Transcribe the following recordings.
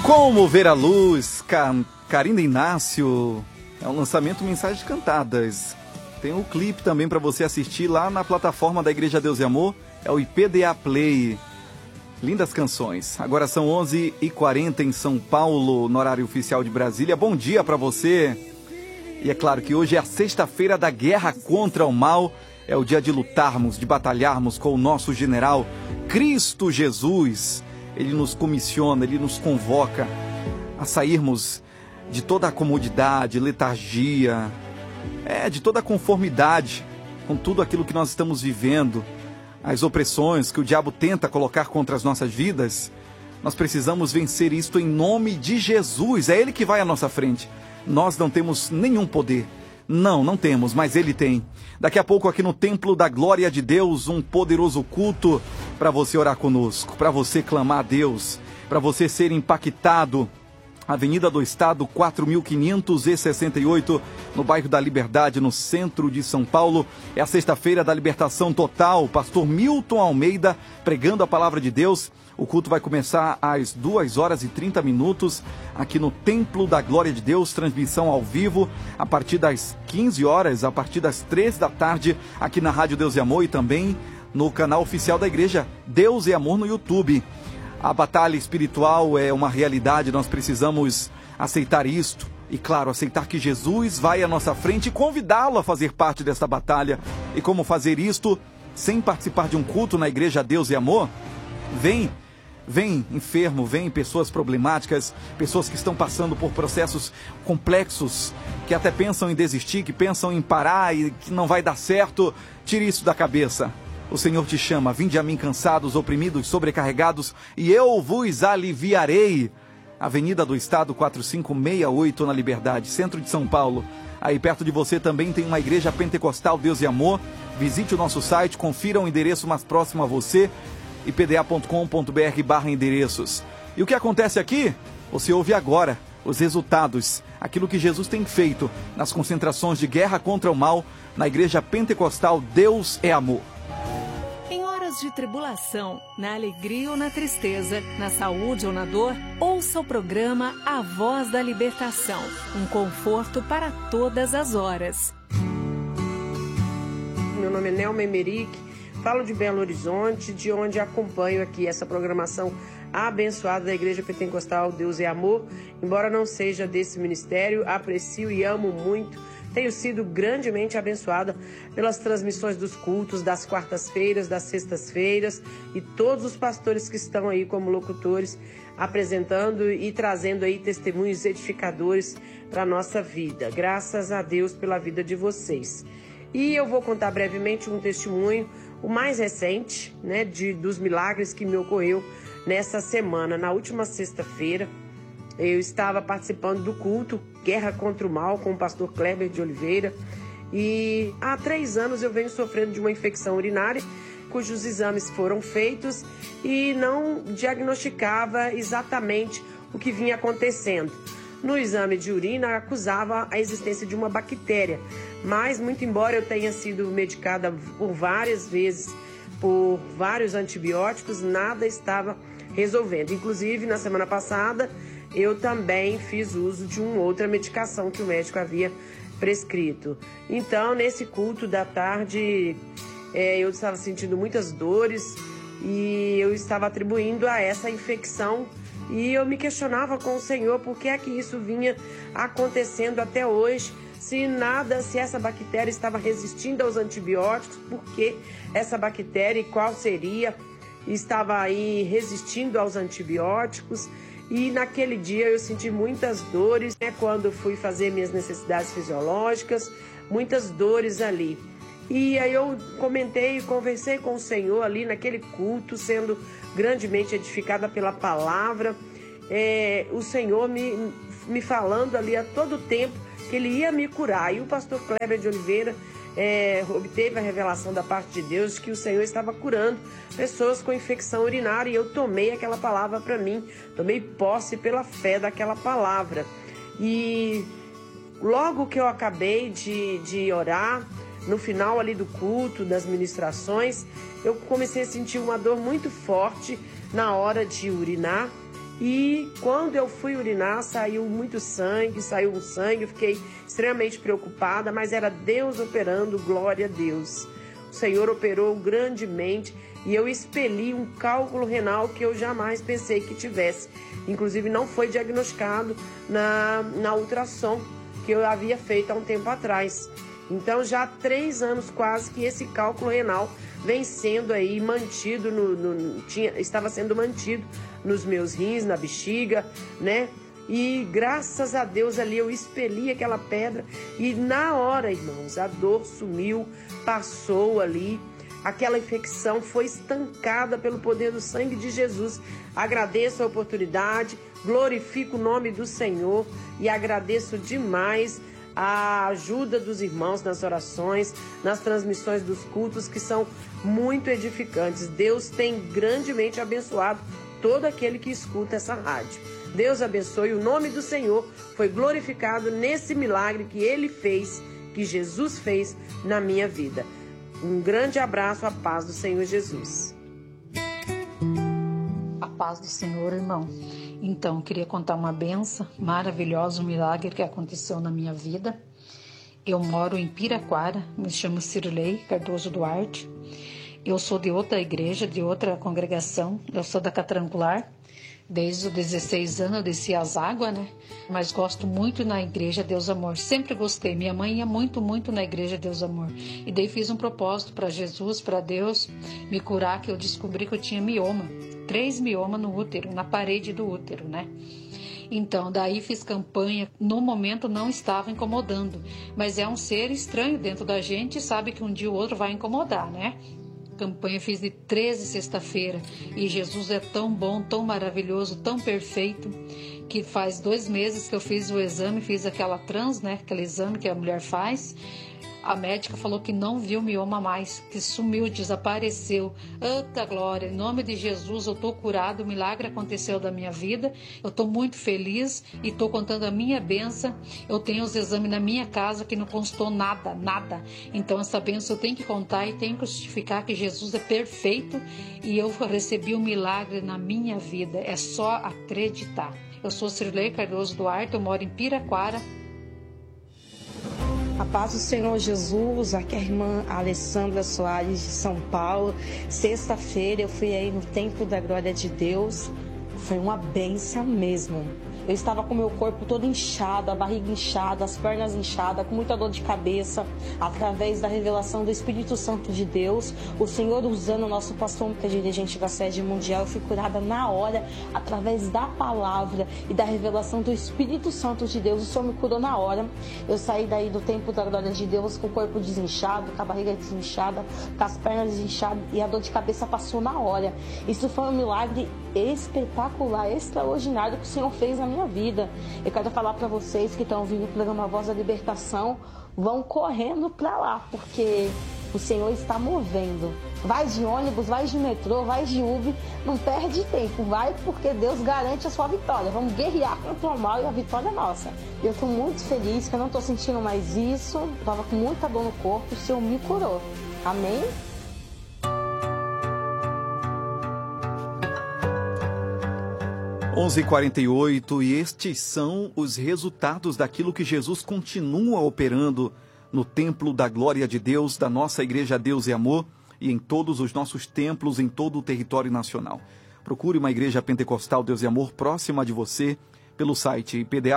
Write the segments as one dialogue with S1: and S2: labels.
S1: Como Ver a Luz, Carina Inácio, é um lançamento Mensagens Cantadas. Tem um clipe também para você assistir lá na plataforma da Igreja Deus e Amor, é o IPDA Play. Lindas canções. Agora são 11h40 em São Paulo, no horário oficial de Brasília. Bom dia para você. E é claro que hoje é a sexta-feira da guerra contra o mal. É o dia de lutarmos, de batalharmos com o nosso general Cristo Jesus. Ele nos comissiona, ele nos convoca a sairmos de toda a comodidade, letargia, de toda a conformidade com tudo aquilo que nós estamos vivendo, as opressões que o diabo tenta colocar contra as nossas vidas. Nós precisamos vencer isto em nome de Jesus. É Ele que vai à nossa frente. Nós não temos nenhum poder. Não temos, mas Ele tem. Daqui a pouco aqui no Templo da Glória de Deus, um poderoso culto para você orar conosco, para você clamar a Deus, para você ser impactado. Avenida do Estado, 4.568, no bairro da Liberdade, no centro de São Paulo. É a sexta-feira da libertação total. Pastor Milton Almeida pregando a palavra de Deus. O culto vai começar às 2h30 aqui no Templo da Glória de Deus, transmissão ao vivo a partir das 15 horas, a partir das 3 da tarde, aqui na Rádio Deus e Amor e também no canal oficial da Igreja Deus e Amor no YouTube. A batalha espiritual é uma realidade, nós precisamos aceitar isto e, claro, aceitar que Jesus vai à nossa frente e convidá-lo a fazer parte dessa batalha. E como fazer isto sem participar de um culto na Igreja Deus e Amor? Vem enfermo, vem pessoas problemáticas, pessoas que estão passando por processos complexos, que até pensam em desistir, que pensam em parar e que não vai dar certo. Tire isso da cabeça. O Senhor te chama, vinde a mim cansados, oprimidos, sobrecarregados, e eu vos aliviarei. Avenida do Estado, 4568, na Liberdade, centro de São Paulo. Aí perto de você também tem uma igreja pentecostal Deus e Amor. Visite o nosso site, confira o endereço mais próximo a você, ipda.com.br/endereços. E o que acontece aqui? Você ouve agora os resultados, aquilo que Jesus tem feito nas concentrações de guerra contra o mal na igreja pentecostal Deus é Amor.
S2: Em horas de tribulação, na alegria ou na tristeza, na saúde ou na dor, ouça o programa A Voz da Libertação, um conforto para todas as horas.
S3: Meu nome é Nelma Emerick, falo de Belo Horizonte, de onde acompanho aqui essa programação abençoada da Igreja Pentecostal Deus é Amor. Embora não seja desse ministério, aprecio e amo muito. Tenho sido grandemente abençoada pelas transmissões dos cultos, das quartas-feiras, das sextas-feiras, e todos os pastores que estão aí como locutores, apresentando e trazendo aí testemunhos edificadores para a nossa vida. Graças a Deus pela vida de vocês. E eu vou contar brevemente um testemunho, o mais recente, dos milagres que me ocorreu nessa semana. Na última sexta-feira, eu estava participando do culto Guerra contra o Mal com o pastor Kleber de Oliveira, e há 3 anos eu venho sofrendo de uma infecção urinária, cujos exames foram feitos e não diagnosticava exatamente o que vinha acontecendo. No exame de urina acusava a existência de uma bactéria, mas muito embora eu tenha sido medicada por várias vezes por vários antibióticos, nada estava resolvendo. Inclusive, na semana passada, eu também fiz uso de uma outra medicação que o médico havia prescrito. Então, nesse culto da tarde, eu estava sentindo muitas dores e eu estava atribuindo a essa infecção, e eu me questionava com o Senhor por que é que isso vinha acontecendo até hoje, se essa bactéria estava resistindo aos antibióticos, por que essa bactéria e qual seria, estava aí resistindo aos antibióticos. E naquele dia eu senti muitas dores, quando fui fazer minhas necessidades fisiológicas, muitas dores ali. E aí eu conversei com o Senhor ali naquele culto, sendo grandemente edificada pela palavra. O Senhor me falando ali a todo tempo que Ele ia me curar. E o pastor Kleber de Oliveira obteve a revelação da parte de Deus que o Senhor estava curando pessoas com infecção urinária, e eu tomei aquela palavra para mim, tomei posse pela fé daquela palavra. E logo que eu acabei de orar, no final ali do culto, das ministrações, eu comecei a sentir uma dor muito forte na hora de urinar, E quando eu fui urinar, saiu um sangue, eu fiquei extremamente preocupada, mas era Deus operando, glória a Deus. O Senhor operou grandemente e eu expeli um cálculo renal que eu jamais pensei que tivesse. Inclusive não foi diagnosticado na ultrassom que eu havia feito há um tempo atrás. Então já há 3 anos quase que esse cálculo renal vem sendo aí mantido, estava sendo mantido nos meus rins, na bexiga, né? E graças a Deus ali eu expeli aquela pedra e na hora, irmãos, a dor sumiu, passou ali. Aquela infecção foi estancada pelo poder do sangue de Jesus. Agradeço a oportunidade, glorifico o nome do Senhor e agradeço demais a ajuda dos irmãos nas orações, nas transmissões dos cultos, que são muito edificantes. Deus tem grandemente abençoado todo aquele que escuta essa rádio. Deus abençoe, o nome do Senhor foi glorificado nesse milagre que Ele fez, que Jesus fez na minha vida. Um grande abraço, a paz do Senhor Jesus.
S4: A paz do Senhor, irmão. Então, eu queria contar uma benção maravilhosa, um milagre que aconteceu na minha vida. Eu moro em Piraquara, me chamo Cirlei Cardoso Duarte. Eu sou de outra igreja, de outra congregação. Eu sou da Catrangular. Desde os 16 anos eu desci as águas, né? Mas gosto muito na igreja Deus Amor. Sempre gostei. Minha mãe ia muito na igreja Deus Amor. E daí fiz um propósito para Jesus, para Deus me curar, que eu descobri que eu tinha mioma. 3 miomas no útero, na parede do útero, né? Então, daí fiz campanha. No momento não estava incomodando. Mas é um ser estranho dentro da gente e sabe que um dia ou outro vai incomodar, né? Campanha fiz de 13 sexta-feira e Jesus é tão bom, tão maravilhoso, tão perfeito, que faz 2 meses que eu fiz o exame, fiz aquela né, aquele exame que a mulher faz. A médica falou que não viu mioma mais, que sumiu, desapareceu. Eita glória, em nome de Jesus eu estou curado, o milagre aconteceu da minha vida. Eu estou muito feliz e estou contando a minha bênção. Eu tenho os exames na minha casa que não constou nada. Então essa bênção eu tenho que contar e tenho que justificar que Jesus é perfeito e eu recebi um milagre na minha vida. É só acreditar. Eu sou Cirlei Cardoso Duarte, eu moro em Piraquara.
S5: A paz do Senhor Jesus, aqui é a irmã Alessandra Soares de São Paulo. Sexta-feira eu fui aí no Templo da Glória de Deus. Foi uma bênção mesmo. Eu estava com o meu corpo todo inchado, a barriga inchada, as pernas inchadas, com muita dor de cabeça. Através da revelação do Espírito Santo de Deus, o Senhor usando o nosso pastor, que é dirigente da sede mundial, eu fui curada na hora, através da palavra e da revelação do Espírito Santo de Deus. O Senhor me curou na hora. Eu saí daí do Templo da Glória de Deus com o corpo desinchado, com a barriga desinchada, com as pernas desinchadas e a dor de cabeça passou na hora. Isso foi um milagre espetacular, extraordinário que o Senhor fez na minha vida. Eu quero falar para vocês que estão ouvindo o programa Voz da Libertação, vão correndo para lá, porque o Senhor está movendo. Vai de ônibus, vai de metrô, vai de Uber, não perde tempo, vai, porque Deus garante a sua vitória. Vamos guerrear contra o mal e a vitória é nossa. Eu estou muito feliz que eu não estou sentindo mais isso, estava com muita dor no corpo, o Senhor me curou. Amém?
S1: 11h48, e estes são os resultados daquilo que Jesus continua operando no Templo da Glória de Deus, da nossa Igreja Deus e Amor, e em todos os nossos templos, em todo o território nacional. Procure uma Igreja Pentecostal Deus e Amor próxima de você pelo site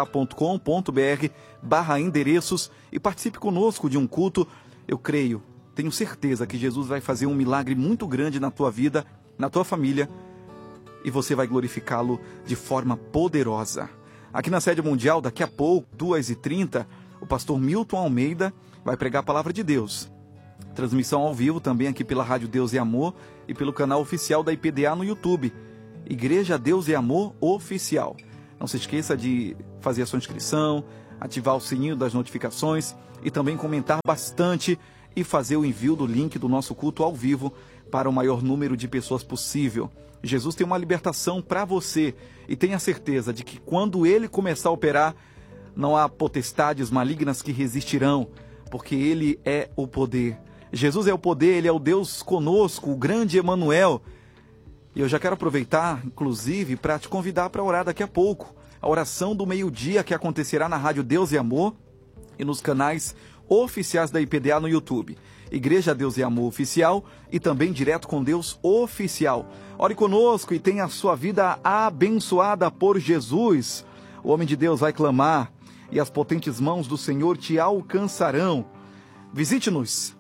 S1: ipda.com.br/endereços e participe conosco de um culto. Eu creio, tenho certeza que Jesus vai fazer um milagre muito grande na tua vida, na tua família, e você vai glorificá-lo de forma poderosa. Aqui na Sede Mundial, daqui a pouco, 2h30, o pastor Milton Almeida vai pregar a palavra de Deus. Transmissão ao vivo também aqui pela Rádio Deus e Amor e pelo canal oficial da IPDA no YouTube. Igreja Deus e Amor Oficial. Não se esqueça de fazer a sua inscrição, ativar o sininho das notificações e também comentar bastante e fazer o envio do link do nosso culto ao vivo para o maior número de pessoas possível. Jesus tem uma libertação para você e tenha certeza de que quando Ele começar a operar, não há potestades malignas que resistirão, porque Ele é o poder. Jesus é o poder, Ele é o Deus conosco, o grande Emanuel, E eu já quero aproveitar, inclusive, para te convidar para orar daqui a pouco. A oração do meio-dia que acontecerá na Rádio Deus e Amor e nos canais oficiais da IPDA no YouTube. Igreja Deus e Amor Oficial e também Direto com Deus Oficial. Ore conosco e tenha a sua vida abençoada por Jesus. O homem de Deus vai clamar e as potentes mãos do Senhor te alcançarão. Visite-nos,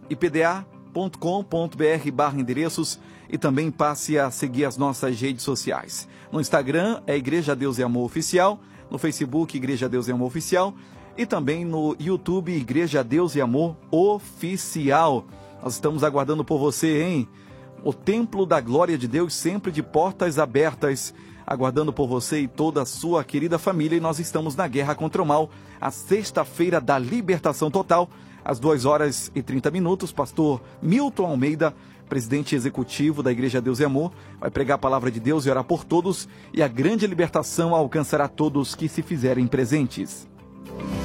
S1: ipda.com.br/endereços e também passe a seguir as nossas redes sociais. No Instagram é Igreja Deus e Amor Oficial, no Facebook Igreja Deus e Amor Oficial e também no YouTube Igreja Deus e Amor Oficial. Nós estamos aguardando por você, hein? O Templo da Glória de Deus sempre de portas abertas, aguardando por você e toda a sua querida família. E nós estamos na guerra contra o mal, a sexta-feira da libertação total, às 2h30. Pastor Milton Almeida, presidente executivo da Igreja Deus e Amor, vai pregar a palavra de Deus e orar por todos, e a grande libertação alcançará todos que se fizerem presentes.